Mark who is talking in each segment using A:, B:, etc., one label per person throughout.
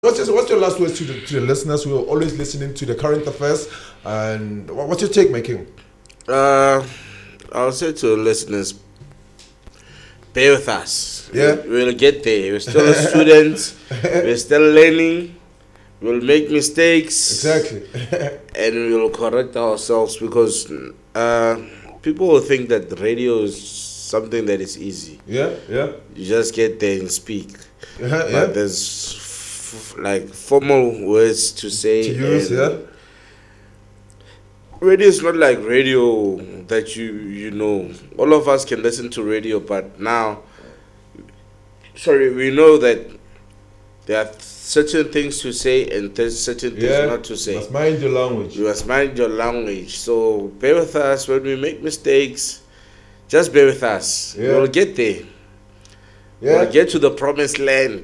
A: What's your last words to the listeners who are always listening to the current affairs? And what's your take, my king?
B: I'll say to the listeners, bear with us.
A: Yeah.
B: We'll get there. We're still students. We're still learning. We'll make mistakes.
A: Exactly.
B: And we will correct ourselves because people will think that the radio is something that is easy.
A: Yeah.
B: You just get there and speak.
A: Yeah.
B: But there's like formal words to say.
A: To use, yeah.
B: Radio is not like radio that you know. All of us can listen to radio, but now, we know that there are certain things to say and there's certain things not to say.
A: You must mind your language.
B: You must mind your language. So bear with us when we make mistakes. Just bear with us.
A: Yeah.
B: We'll get there.
A: Yeah.
B: We'll get to the promised land.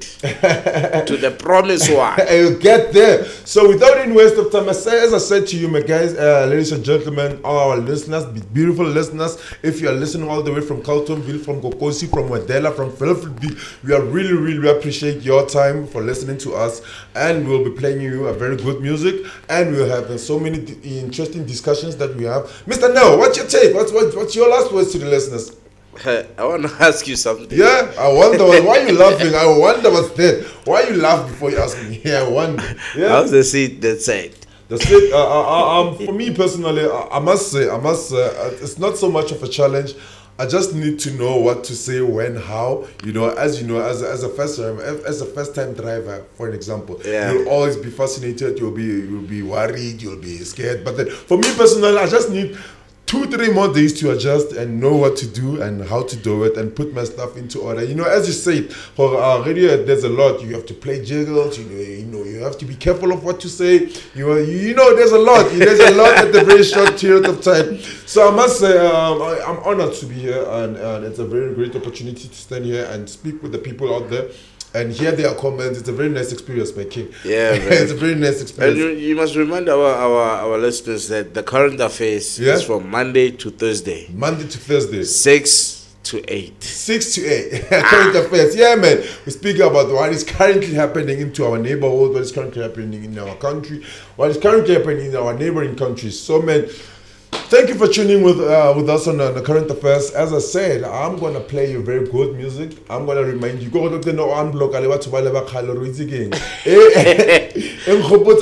B: To the promised one.
A: You'll get there. So without any waste of time, as I said to you, my guys, ladies and gentlemen, all our listeners, beautiful listeners, if you are listening all the way from Carltonville, from Kokosi, from Wadela, from Philadelphia, we are really appreciate your time for listening to us, and we'll be playing you a very good music, and we'll have so many interesting discussions that we have. Mr. Nell, what's your take? What's your last words to the listeners?
B: I want to ask you something.
A: Yeah, I wonder why you laughing. I wonder what's that. Why you laugh before you ask me? Yeah, I wonder. Yeah.
B: How's the seat that said?
A: The seat. For me personally, I must say, it's not so much of a challenge. I just need to know what to say, when, how. As a first time driver, for an example, you'll always be fascinated. You'll be worried. You'll be scared. But then, for me personally, I just need 2-3 more days to adjust and know what to do and how to do it and put my stuff into order. As you said, for radio, there's a lot. You have to play jiggles. You have to be careful of what to say. There's a lot. There's a lot at a very short period of time. So I must say, I'm honored to be here, and it's a very great opportunity to stand here and speak with the people out there and hear their comments. It's a very nice experience, my king.
B: Yeah, man.
A: It's a very nice experience.
B: And you must remind our listeners that the current affairs is from Monday to Thursday.
A: Monday to Thursday.
B: 6 to 8.
A: 6 to 8. Current affairs. Yeah, man. We speak about what is currently happening into our neighborhood, what is currently happening in our country, what is currently happening in our neighboring countries. So, man, thank you for tuning with us on the current affairs. As I said, I'm gonna play you very good music. I'm gonna remind you. Go to no unblock. I want to buy the color again.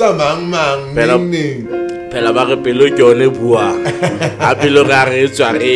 B: Pela ba re pelo ke yone bua. A pelo ga re tswa re